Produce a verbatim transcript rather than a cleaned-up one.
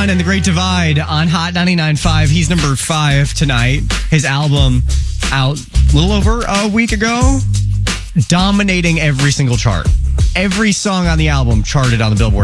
John and the Great Divide on Hot ninety-nine point five. He's number five tonight. His album out a little over a week ago, dominating every single chart. Every song on the album charted on the Billboard